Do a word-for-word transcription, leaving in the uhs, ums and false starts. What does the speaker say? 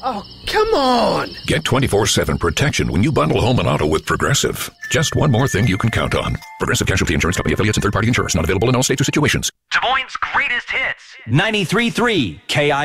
Oh, come on! Get twenty-four seven protection when you bundle home and auto with Progressive. Just one more thing you can count on. Progressive Casualty Insurance Company, affiliates, and third-party insurance. Not available in all states or situations. Des Moines' greatest hits. ninety-three point three K I